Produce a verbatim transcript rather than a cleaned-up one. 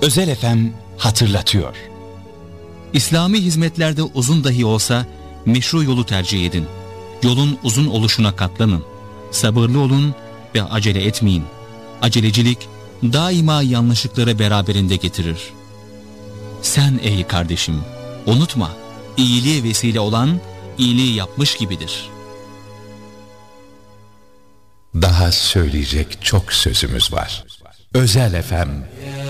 Özel F M hatırlatıyor. İslami hizmetlerde uzun dahi olsa meşru yolu tercih edin. Yolun uzun oluşuna katlanın. Sabırlı olun ve acele etmeyin. Acelecilik daima yanlışlıkları beraberinde getirir. Sen ey kardeşim, unutma, iyiliğe vesile olan iyiliği yapmış gibidir. Daha söyleyecek çok sözümüz var. Özel F M